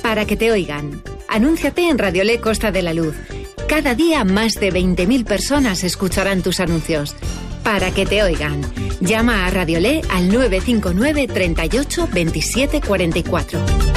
Para que te oigan. Anúnciate en Radiolé Costa de la Luz. Cada día más de 20.000 personas escucharán tus anuncios. Para que te oigan. Llama a Radiolé al 959 38 27 44.